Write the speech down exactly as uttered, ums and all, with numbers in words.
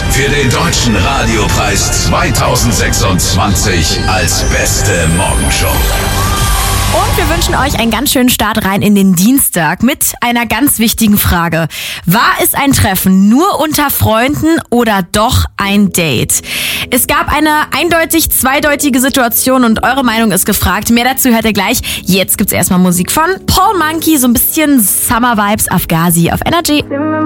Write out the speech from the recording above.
für den Deutschen Radiopreis zweitausendsechsundzwanzig als beste Morgenshow. Und wir wünschen euch einen ganz schönen Start rein in den Dienstag mit einer ganz wichtigen Frage. War es ein Treffen nur unter Freunden oder doch ein Date? Es gab eine eindeutig zweideutige Situation und eure Meinung ist gefragt. Mehr dazu hört ihr gleich. Jetzt gibt's erstmal Musik von Paul Monkey, so ein bisschen Summer Vibes, Afghazi auf Energy.